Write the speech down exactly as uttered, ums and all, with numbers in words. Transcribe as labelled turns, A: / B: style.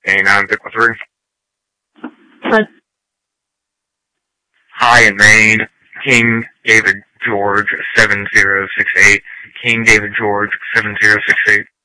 A: A nine six three.
B: Hi.
A: Hi in Maine. King David George seven zero six eight. King David George seven zero six eight.